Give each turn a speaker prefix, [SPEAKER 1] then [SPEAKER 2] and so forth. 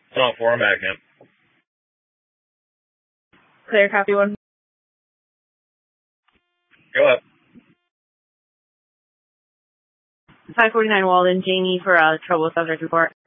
[SPEAKER 1] It's on 4, I'm back now.
[SPEAKER 2] Clear, copy 1.
[SPEAKER 1] Go up.
[SPEAKER 2] 549 Walden, Jamie for trouble subject report.